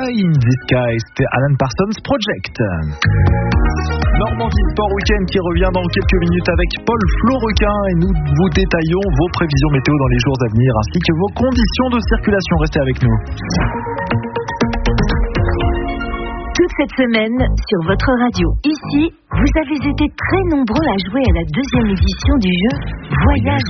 in the Sky, c'était Alan Parsons Project. Normandie Sport Week-end qui revient dans quelques minutes avec Paul Florequin et nous vous détaillons vos prévisions météo dans les jours à venir ainsi que vos conditions de circulation. Restez avec nous. Toute cette semaine, sur votre radio, ici, vous avez été très nombreux à jouer à la deuxième édition du jeu Voyage.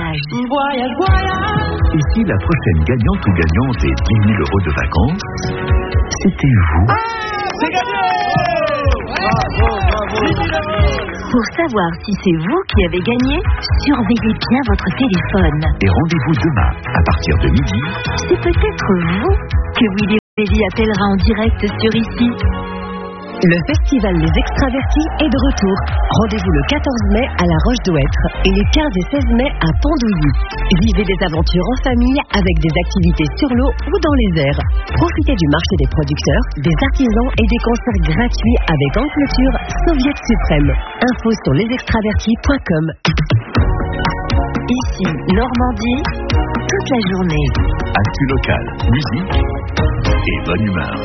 Et si la prochaine gagnante ou gagnante est 10 000 € de vacances, c'était vous. C'est gagné! Bravo! Pour savoir si c'est vous qui avez gagné, surveillez bien votre téléphone. Et rendez-vous demain, à partir de midi. C'est peut-être vous que Willy Lévy appellera en direct sur ici. Le festival Les Extravertis est de retour. Rendez-vous le 14 mai à la Roche d'Ouêtre et les 15 et 16 mai à Pont-d'Ouilly. Vivez des aventures en famille avec des activités sur l'eau ou dans les airs. Profitez du marché des producteurs, des artisans et des concerts gratuits avec en clôture Soviet Suprême. Info sur lesextravertis.com. Ici, Normandie, toute la journée. Actu locale, musique et bonne humeur.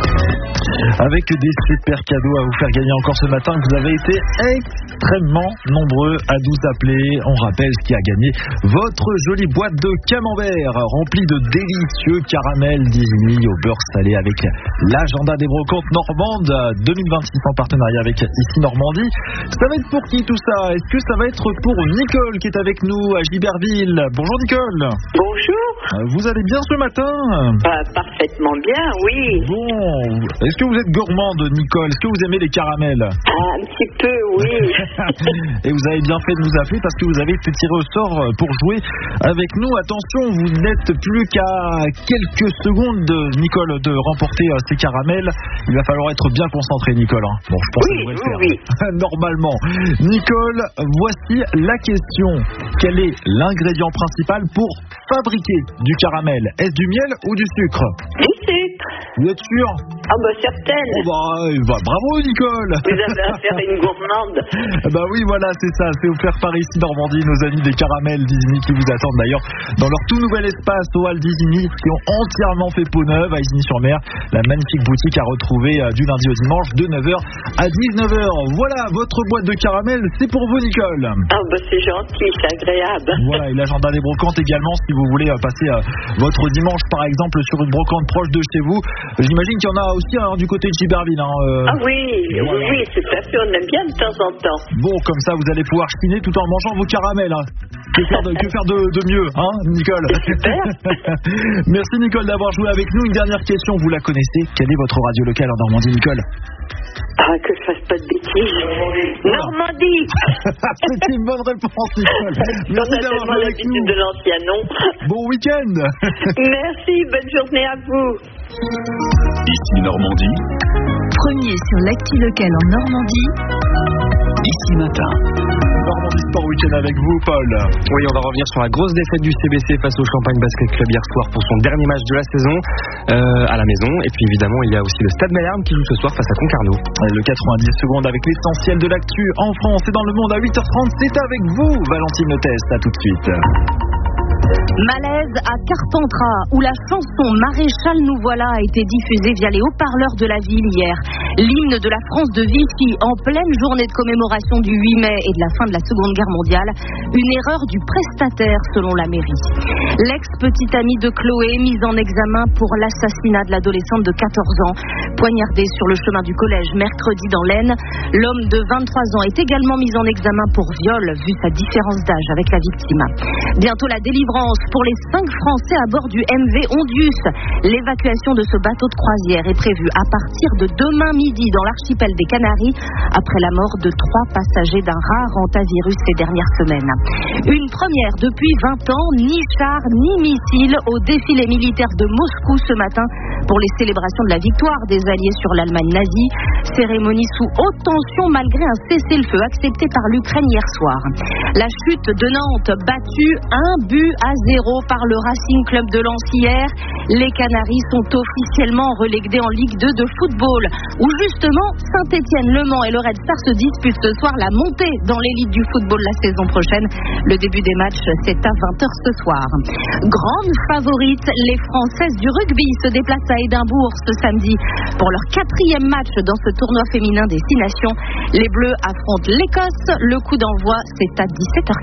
Avec des super cadeaux à vous faire gagner encore ce matin. Vous avez été extrêmement nombreux à nous appeler. On rappelle ce qui a gagné votre jolie boîte de camembert remplie de délicieux caramels Disney au beurre salé avec l'agenda des brocantes normandes 2026 en partenariat avec ici Normandie. Ça va être pour qui tout ça? Est-ce que ça va être pour Nicole qui est avec nous à Giberville? Bonjour Nicole. Bonjour. Vous allez bien ce matin? Parfaitement bien, oui. Bon, est-ce que vous êtes gourmande, Nicole? Est-ce que vous aimez les caramels? Un petit peu, oui. Et vous avez bien fait de nous appeler parce que vous avez été tiré au sort pour jouer avec nous. Attention, vous n'êtes plus qu'à quelques secondes, Nicole, de remporter ces caramels. Il va falloir être bien concentré, Nicole. Bon, je pense que vous devrait le faire. Oui. Normalement. Nicole, voici la question. Quel est l'ingrédient principal pour fabriquer du caramel? Est-ce du miel ou du sucre? Du sucre. Vous êtes sûr? Ah certaine. Bravo Nicole. Vous avez affaire à une gourmande. Oui, voilà, c'est ça. C'est offert par ici Normandie, nos amis des caramels Disney qui vous attendent d'ailleurs dans leur tout nouvel espace au Hall Disney qui ont entièrement fait peau neuve à Isigny-sur-Mer. La magnifique boutique à retrouver du lundi au dimanche de 9h à 19h. Voilà, votre boîte de caramel, c'est pour vous Nicole. C'est gentil, c'est agréable. Voilà, et l'agenda des brocantes également si vous voulez passer votre dimanche par exemple sur une brocante proche de chez vous. J'imagine qu'il y en a aussi du côté de Giberville. Oui, tout à fait, on aime bien de temps en temps. Bon, comme ça vous allez pouvoir chiner tout en mangeant vos caramels. Que faire de mieux, Nicole? Super. Merci Nicole d'avoir joué avec nous. Une dernière question, vous la connaissez? Quelle est votre radio locale en Normandie, Nicole? Que je fasse pas de bêtises. Normandie. C'est une bonne réponse, Nicole. Merci d'avoir joué avec nous. De l'ancien nom. Bon week-end. Merci, bonne journée à vous. Ici Normandie. Premier sur l'actu locale en Normandie. Ici matin. Normandie Sport Week-end avec vous, Paul. Oui, on va revenir sur la grosse défaite du CBC face au Champagne Basket Club hier soir pour son dernier match de la saison à la maison. Et puis évidemment, il y a aussi le Stade Malherbe qui joue ce soir face à Concarneau. Le 90 secondes avec l'essentiel de l'actu en France et dans le monde à 8h30. C'est avec vous, Valentine Test. À tout de suite. Malaise à Carpentras, où la chanson Maréchal nous voilà a été diffusée via les haut-parleurs de la ville hier. L'hymne de la France de Vichy en pleine journée de commémoration du 8 mai et de la fin de la Seconde Guerre mondiale. Une erreur du prestataire selon la mairie. L'ex-petite amie de Chloé mise en examen pour l'assassinat de l'adolescente de 14 ans. Poignardée sur le chemin du collège mercredi dans l'Aisne. L'homme de 23 ans est également mis en examen pour viol vu sa différence d'âge avec la victime. Bientôt la délivrance pour les 5 Français à bord du MV Ondius. L'évacuation de ce bateau de croisière est prévue à partir de demain midi dans l'archipel des Canaries après la mort de 3 passagers d'un rare hantavirus ces dernières semaines. Une première depuis 20 ans, ni char ni missile au défilé militaire de Moscou ce matin pour les célébrations de la victoire des Alliés sur l'Allemagne nazie. Cérémonie sous haute tension malgré un cessez-le-feu accepté par l'Ukraine hier soir. La chute de Nantes battue 1-0 par le Racing Club de Lens hier. Les Canaries sont officiellement relégués en Ligue 2 de football où justement Saint-Étienne, Le Mans et le Red Star se disputent ce soir la montée dans l'élite du football la saison prochaine. Le début des matchs c'est à 20h ce soir. Grande favorite, les Françaises du rugby se déplacent à à Édimbourg ce samedi pour leur 4e match dans ce tournoi féminin des 6 nations. Les Bleus affrontent l'Écosse. Le coup d'envoi, c'est à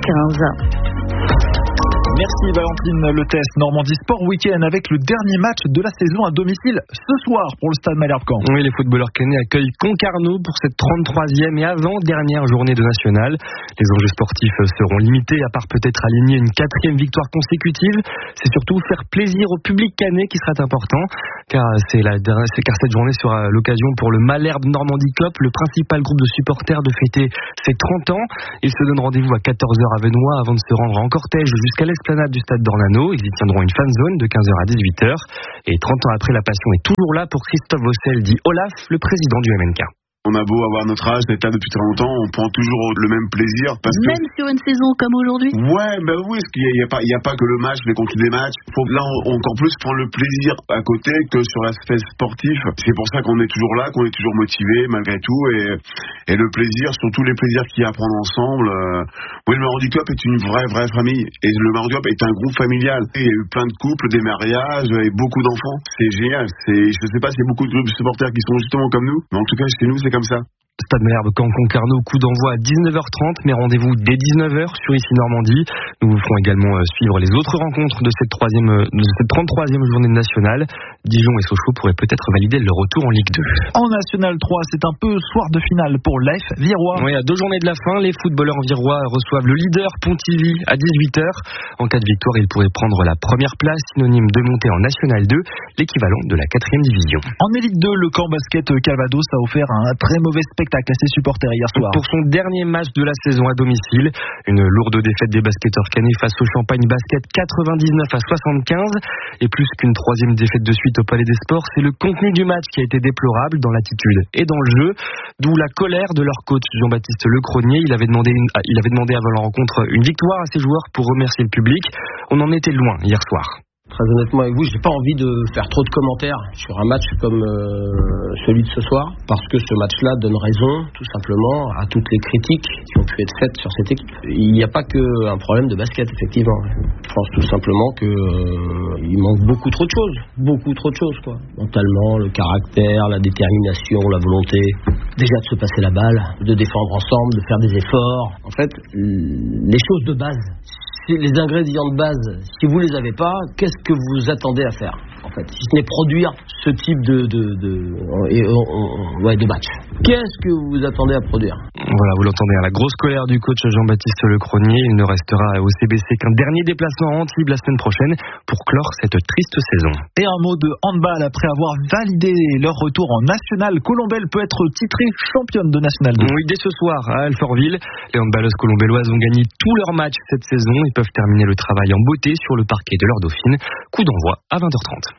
17h15. Merci Valentine Letes. Normandie Sport Week-end avec le dernier match de la saison à domicile ce soir pour le Stade Malherbe-Caen. Oui, les footballeurs caennais accueillent Concarneau pour cette 33e et avant-dernière journée de nationale. Les enjeux sportifs seront limités, à part peut-être aligner une 4e victoire consécutive. C'est surtout faire plaisir au public caennais qui sera important, car cette journée sera l'occasion pour le Malherbe Normandie Cup, le principal groupe de supporters, de fêter ses 30 ans. Ils se donnent rendez-vous à 14h à Venoy avant de se rendre en cortège jusqu'à l'esplanade du stade d'Ornano. Ils y tiendront une fan zone de 15h à 18h. Et 30 ans après, la passion est toujours là pour Christophe Vossel, dit Olaf, le président du MNK. On a beau avoir notre âge, d'être là depuis très longtemps, on prend toujours le même plaisir. Même sur une saison comme aujourd'hui. Ouais, ben oui, parce qu'il n'y a pas que le match, les contenus des matchs. Faut là encore plus prendre le plaisir à côté que sur l'aspect sportif. C'est pour ça qu'on est toujours là, qu'on est toujours motivé malgré tout, et le plaisir, surtout les plaisirs qu'il y a à prendre ensemble. Oui, le Normandie Cup est une vraie famille, et le Normandie Cup est un groupe familial. Il y a eu plein de couples, des mariages et beaucoup d'enfants. C'est génial. Je sais pas s'il y a beaucoup de groupes de supporters qui sont justement comme nous, mais en tout cas chez nous c'est comme ça. Stade Malherbe-Caen Concarneau, coup d'envoi à 19h30, mais rendez-vous dès 19h sur Ici Normandie. Nous vous ferons également suivre les autres rencontres de cette 33e journée nationale. Dijon et Sochaux pourraient peut-être valider leur retour en Ligue 2. En National 3, c'est un peu soir de finale pour l'AF Virois. Oui, à 2 journées de la fin, les footballeurs virois reçoivent le leader Pontivy à 18h. En cas de victoire, ils pourraient prendre la première place, synonyme de montée en National 2, l'équivalent de la 4e division. En Élite 2, le camp basket Calvados a offert un très mauvais spectacle à ses supporters hier soir. Pour son dernier match de la saison à domicile, une lourde défaite des basketteurs caennais face au Champagne Basket 99-75. Et plus qu'une 3e défaite de suite au Palais des Sports, c'est le contenu du match qui a été déplorable dans l'attitude et dans le jeu, d'où la colère de leur coach Jean-Baptiste Lecronier. Il avait demandé avant la rencontre une victoire à ses joueurs pour remercier le public. On en était loin hier soir. Très honnêtement avec vous, j'ai pas envie de faire trop de commentaires sur un match comme celui de ce soir, parce que ce match-là donne raison, tout simplement, à toutes les critiques qui ont pu être faites sur cette équipe. Il n'y a pas qu'un problème de basket, effectivement. Je pense tout simplement que il manque beaucoup trop de choses, quoi. Mentalement, le caractère, la détermination, la volonté, déjà de se passer la balle, de défendre ensemble, de faire des efforts. En fait, les choses de base. Les ingrédients de base, si vous les avez pas, qu'est-ce que vous attendez à faire en fait, si ce n'est produire ce type de match. Qu'est-ce que vous attendez à produire? Voilà, vous l'entendez, la grosse colère du coach Jean-Baptiste Lecronier. Il ne restera au CBC qu'un dernier déplacement à Antibes la semaine prochaine pour clore cette triste saison. Et un mot de handball, après avoir validé leur retour en national, Colombelle peut être titrée championne de National 2. Oui, dès ce soir à Alfortville, les handballeuses colombelloises ont gagné tous leurs matchs cette saison et peuvent terminer le travail en beauté sur le parquet de leur dauphine. Coup d'envoi à 20h30.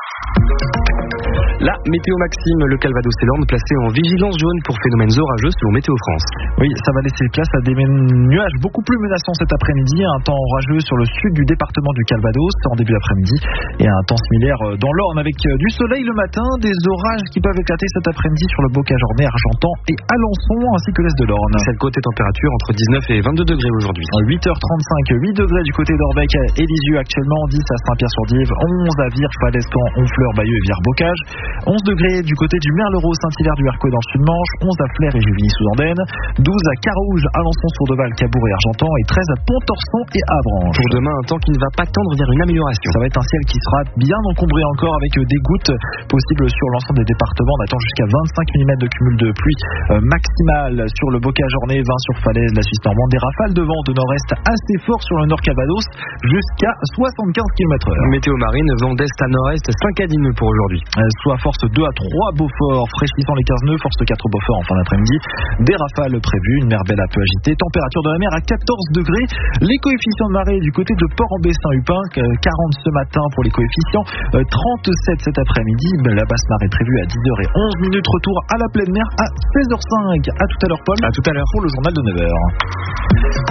La météo Maxime, le Calvados et l'Orne placé en vigilance jaune pour phénomènes orageux selon Météo France. Oui, ça va laisser place à des nuages beaucoup plus menaçants cet après-midi. Un temps orageux sur le sud du département du Calvados en début d'après-midi et un temps similaire dans l'Orne avec du soleil le matin, des orages qui peuvent éclater cet après-midi sur le Beaucage-Ornay, Argentan et Alençon ainsi que l'est de l'Orne. Cette côté température entre 19 et 22 degrés aujourd'hui. À 8h35, 8 degrés du côté d'Orbec et Lisieux actuellement, 10 à Saint-Pierre-sur-Dive, 11 à Vire, Falaise-Caen, Honfleur, Bayeux et Vire-Bocage. 11 degrés du côté du Merlereau, Saint-Hilaire du Hercouët dans le Sud-Manche, 11 à Flers et Juvigny-sous-Andaine, 12 à Carouge, Alençon, Sourdeval, Cabourg et Argentan et 13 à Pont-Orson et Avranches. Pour demain, un temps qui ne va pas tendre vers une amélioration. Ça va être un ciel qui sera bien encombré encore avec des gouttes possibles sur l'ensemble des départements. On attend jusqu'à 25 mm de cumul de pluie maximale sur le Beaucage-Ornay, 20 sur Falaise, la Suisse normande, des rafales de vent de nord-est assez fort sur le nord Calvados jusqu'à 75 km/h. Météo marine, vent d'est à nord-est, 5 à 10 nœuds pour aujourd'hui. Soit force 2 à 3 Beaufort, fraîchissant les 15 nœuds, force 4 Beaufort en fin d'après-midi. Des rafales prévues, une mer belle un peu agitée, température de la mer à 14 degrés. Les coefficients de marée du côté de Port-en-Bessin-Hupin, 40 ce matin pour les coefficients, 37 cet après-midi. La basse marée prévue à 10h11. Retour à la pleine mer à 16h05. À tout à l'heure, Paul. À tout à l'heure pour le journal de 9h.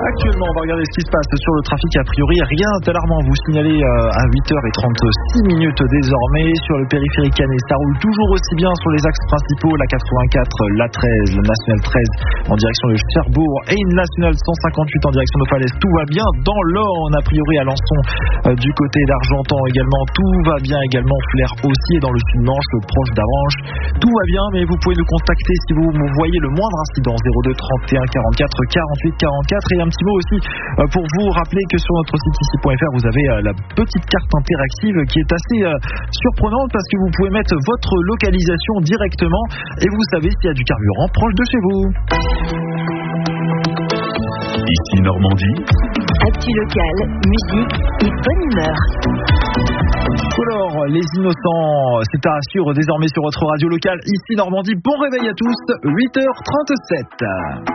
Actuellement, on va regarder ce qui se passe sur le trafic. A priori, rien d'alarmant. Vous signalez à 8h36 désormais sur le périphérique canet. Ça roule toujours aussi bien sur les axes principaux, la 84, la 13, la nationale 13 en direction de Cherbourg et une nationale 158 en direction de Falaise. Tout va bien dans l'Orne, a priori à Lançon, du côté d'Argentan également. Tout va bien également, Flers aussi, et dans le sud-Manche, proche d'Avranches. Tout va bien, mais vous pouvez nous contacter si vous voyez le moindre incident. 02 31 44 48 44. Et un petit mot aussi pour vous rappeler que sur notre site ici.fr, vous avez la petite carte interactive qui est assez surprenante parce que vous pouvez mettre votre localisation directement et vous savez s'il y a du carburant proche de chez vous. Ici Normandie. Actu locale, musique et bonne humeur. Alors, les innocents, c'est à suivre désormais sur votre radio locale. Ici Normandie, bon réveil à tous, 8h37.